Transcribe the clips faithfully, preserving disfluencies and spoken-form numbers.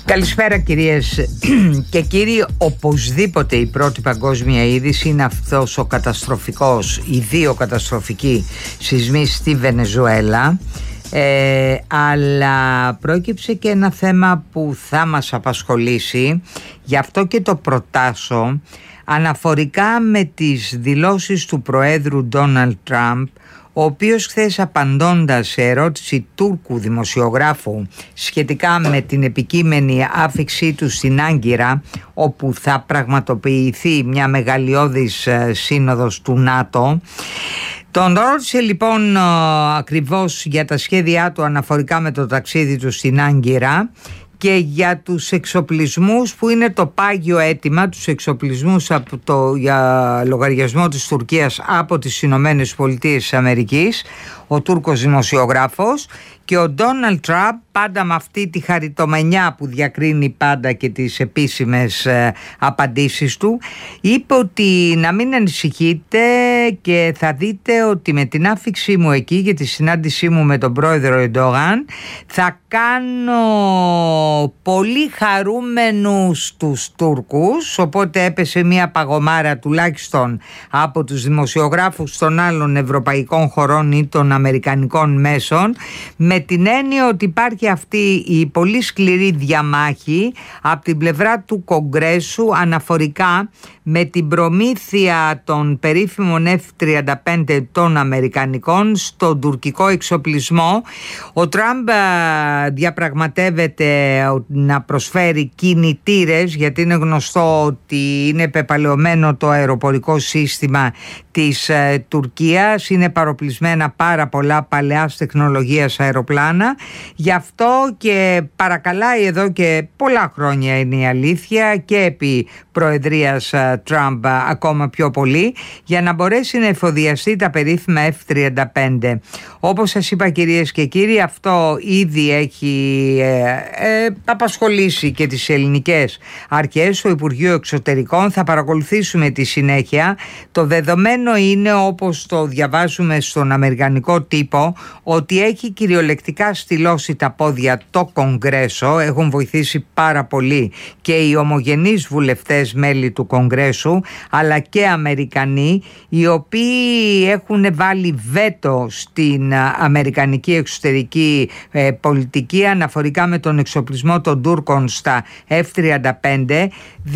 Καλησπέρα κυρίες και κύριοι. Οπωσδήποτε η πρώτη παγκόσμια είδηση είναι αυτός ο καταστροφικός, οι δύο καταστροφικοί σεισμοί στη Βενεζουέλα. Ε, αλλά πρόκειψε και ένα θέμα που θα μας απασχολήσει, γι' αυτό και το προτάσω, αναφορικά με τις δηλώσεις του Προέδρου Ντόναλντ Τραμπ, ο οποίος χθες, απαντώντας σε ερώτηση Τούρκου δημοσιογράφου σχετικά με την επικείμενη άφιξή του στην Άγκυρα, όπου θα πραγματοποιηθεί μια μεγαλειώδης σύνοδος του ΝΑΤΟ, τον ρώτησε λοιπόν ακριβώς για τα σχέδιά του αναφορικά με το ταξίδι του στην Άγκυρα και για τους εξοπλισμούς που είναι το πάγιο αίτημα, τους εξοπλισμούς από το, για λογαριασμό της Τουρκίας από τις Ηνωμένες Πολιτείες της Αμερικής, ο Τούρκος δημοσιογράφος, και ο Ντόναλντ Τραμπ, πάντα με αυτή τη χαριτομενιά που διακρίνει πάντα και τις επίσημες ε, απαντήσεις του, είπε ότι να μην ανησυχείτε και θα δείτε ότι με την άφιξή μου εκεί για τη συνάντησή μου με τον πρόεδρο Ερντογάν θα κάνω πολύ χαρούμενους τους Τούρκους. Οπότε έπεσε μια παγωμάρα τουλάχιστον από τους δημοσιογράφους των άλλων ευρωπαϊκών χωρών ή των αμερικανικών μέσων, με την έννοια ότι υπάρχει αυτή η πολύ σκληρή διαμάχη από την πλευρά του Κογκρέσου αναφορικά με την προμήθεια των περίφημων εφ τριάντα πέντε των Αμερικανικών στον τουρκικό εξοπλισμό. Ο Τραμπ διαπραγματεύεται να προσφέρει κινητήρες, γιατί είναι γνωστό ότι είναι πεπαλαιωμένο το αεροπορικό σύστημα της ε, Τουρκίας, είναι παροπλισμένα πάρα πολλά παλαιάς τεχνολογίας αεροπλάνα. Γι' αυτό και παρακαλάει εδώ και πολλά χρόνια, είναι η αλήθεια, και επί προεδρίας Τραμπ ακόμα πιο πολύ, για να μπορέσει να εφοδιαστεί τα περίφημα εφ τριάντα πέντε. Όπως σας είπα κυρίες και κύριοι, αυτό ήδη έχει ε, ε, απασχολήσει και τις ελληνικές αρχές, το Υπουργείο Εξωτερικών. Θα παρακολουθήσουμε τη συνέχεια. Το δεδομένο είναι, όπως το διαβάζουμε στον αμερικανικό τύπο, ότι έχει κυριολεκτικά στυλώσει τα πόδια το Κογκρέσο. Έχουν βοηθήσει πάρα πολύ και οι ομογενείς βουλευτές μέλη του Κογκρέσου, αλλά και Αμερικανοί, οι οποίοι έχουν βάλει βέτο στην αμερικανική εξωτερική ε, πολιτική αναφορικά με τον εξοπλισμό των Τούρκων στα εφ τριάντα πέντε,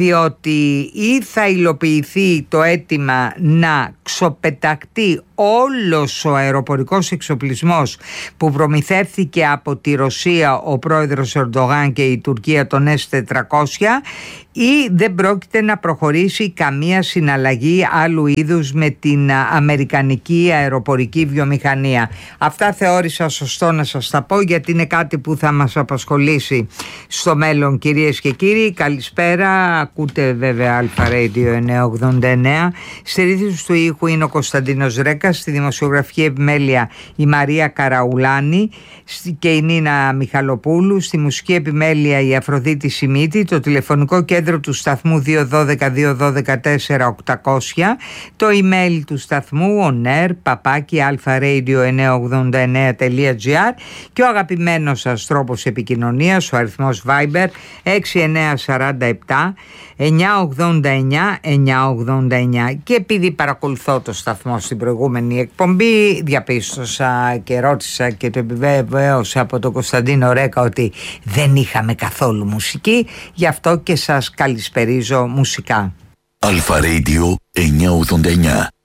διότι ή θα υλοποιηθεί το αίτημα να ξοπεταχτεί όλος ο αεροπορικός εξοπλισμός που προμηθεύθηκε από τη Ρωσία ο πρόεδρος Ερντογάν και η Τουρκία, τον ες τετρακόσια, ή δεν πρόκειται να προχωρήσει καμία συναλλαγή άλλου είδους με την αμερικανική αεροπορική βιομηχανία. Αυτά θεώρησα σωστό να σας τα πω, γιατί είναι κάτι που θα μας απασχολήσει στο μέλλον κυρίες και κύριοι. Καλησπέρα, ακούτε βέβαια Αλφα Radio εννιακόσια ογδόντα εννέα. Στη ρύθμιση του ήχου είναι ο Κωνσταντίνος Ρέκας, στη δημοσιογραφική επιμέλεια η Μαρία Καραουλάνη και η Νίνα Μιχαλοπούλου, στη μουσική επιμέλεια η Αφροδίτη Σιμίτη, το τηλεφωνικό κέντρο του σταθμού δύο ένα δύο δύο ένα δύο τέσσερα οκτακόσια, το email του σταθμού onair παπάκι αλφα-radio εννιακόσια ογδόντα εννέα τελεία τζι άρ και ο αγαπημένος σας τρόπος επικοινωνίας, ο αριθμός Viber έξι εννιά τέσσερα επτά εννιακόσια ογδόντα εννέα εννιακόσια ογδόντα εννέα. Και επειδή παρακολουθώ το σταθμό στην προηγούμενη εκπομπή, διαπίστωσα και ρώτησα και το επιβεβαίωσα από τον Κωνσταντίνο Ρέκα ότι δεν είχαμε καθόλου μουσική, γι' αυτό και σας καλησπερίζω μουσικά. Αλφα Radio εννιακόσια ογδόντα εννέα.